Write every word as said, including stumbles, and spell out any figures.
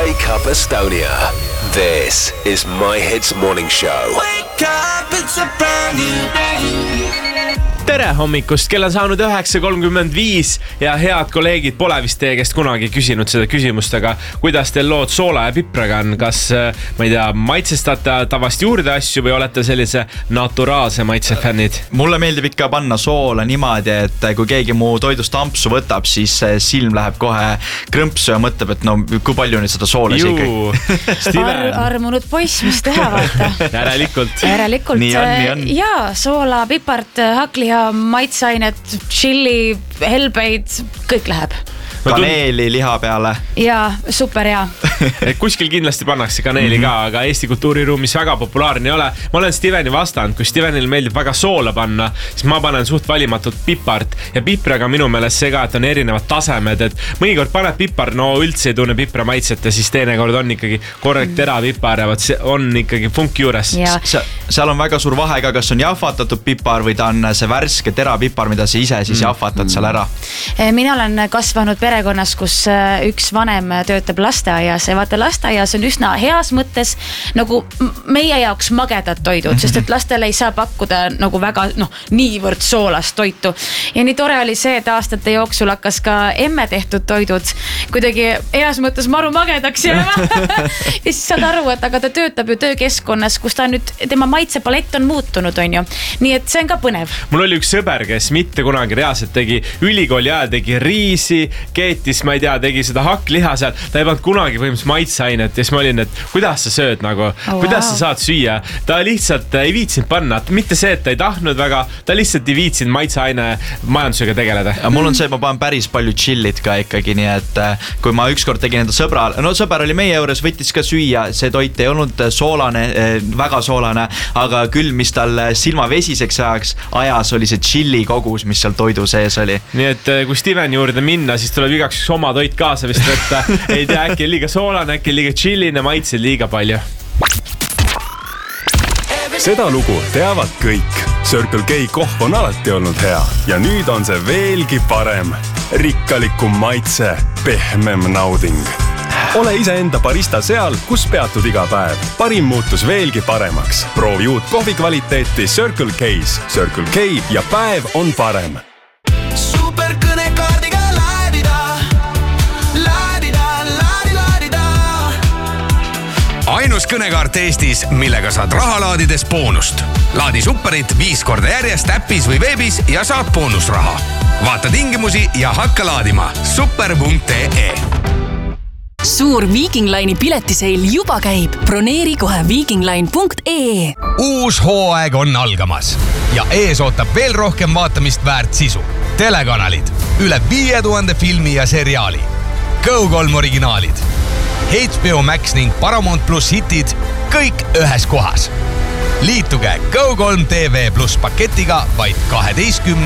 Wake Up Estonia. This is My Hits Morning Show. Wake up, it's a brand new day. Tere hommikust, kell on saanud üheksa kolmkümmend viis ja head kolleegid pole vist teie käest kunagi küsinud seda küsimust, aga kuidas teil lood soola ja pipraga on? Kas, ma ei tea, maitsestate tavast juurde asju või olete sellise naturaalse maitse fännid? Mulle meeldib ikka panna soola niimoodi, et kui keegi mu toidust ampsu võtab, siis silm läheb kohe krõmpsu ja mõtleb, et no kui palju nüüd seda soola see ikkagi. Ar armunud poiss, mis teha vaata. Järelikult. Järelikult. Nii on, nii on. Jaa, soola, pipart, hakliha, maitseainet, chili, helbeid, kõik läheb. Kaneeli liha peale. Jaa, super hea. Kuskil kindlasti pannakse kaneeli ka, aga Eesti kultuuriruumis väga populaarne ei ole. Ma olen Steveni vastanud, kui Stevenil meeldib väga soola panna, siis ma panen suht valimatult pipart ja pipraga minu meelest see ka, et on erinevad tasemed, et mõnikord paned pipar, no üldse ei tunne pipra maitset ja siis teinekord on ikkagi korralik terapipar ja see on ikkagi funk juures. Se seal on väga suur vahe ka, kas on jahvatatud pipar või ta on see värske terapipar, mida sa ise siis jahvatad seal ära. Mina olen kasvanud perekonnas, kus üks vanem töötab lasteaias ja vaata lasteaias on üsna heas mõttes nagu meie jaoks magedad toidud, sest et lastele ei saa pakkuda nagu väga noh, niivõrd soolast toitu. Ja nii tore oli see, et aastate jooksul hakkas ka emme tehtud toidud kuidagi heas mõttes maru magedaks ja siis saad aru, et aga ta töötab ju töökeskkonnas, kus ta nüüd, tema maitsepalett on muutunud, on ju. Nii et see on ka põnev. Mul oli üks sõber, kes mitte kunagi reaalselt tegi ülikooli ajal, tegi riisi, keetis, ma ei tea, tegi seda hakkliha seal, ta ei pannud kunagi põhimõtteliselt maitseainet ja siis ma olin, et kuidas sa sööd nagu, oh, kuidas wow. sa saad süüa, ta lihtsalt ei viitsinud panna, mitte see, et ta ei tahtnud väga, ta lihtsalt ei viitsinud maitseaine majandusega tegeleda. Ja mul on see, et ma panen päris palju chillit ka ikkagi, nii et kui ma ükskord tegin enda sõbra, no sõber oli meie juures, võttis ka süüa, see toit ei olnud soolane, väga soolane, aga küll, mis tal silma vesiseks ajaks ajas, oli see chilli kogus, mis seal toidu sees oli. Nii et kui Steven juurde minna, siis tuleb igaks oma toit kaasa vist võtta. Ei tea, äkki liiga soolane, äkki liiga chilline, maitsed liiga palju. Seda lugu teavad kõik. Circle K kohv on alati olnud hea ja nüüd on see veelgi parem. Rikkalikum maitse, pehmem nauding. Ole iseenda barista seal, kus peatud iga päev. Parim muutus veelgi paremaks. Proovi uut kohvi kvaliteeti Circle K's. Circle K ja päev on parem. Superkõnekaardiga laadida, laadida, laadi, laadida. Ainus kõnekaart Eestis, millega saad raha laadides boonust. Laadi superit viis korda järjest äppis või veebis ja saad boonusraha. Vaata tingimusi ja hakka laadima super punkt ee. Suur Viking Line'i piletiseil juba käib. Broneeri kohe viking line punkt ee. Uus hooaeg on algamas ja ees ootab veel rohkem vaatamist väärt sisu. Telekanalid, üle viie tuhande filmi ja seriaali. Go kolm originaalid, H B O Max ning Paramount Plus hitid, kõik ühes kohas. Liituge Go kolm T V Plus paketiga vaid kaheteistkümne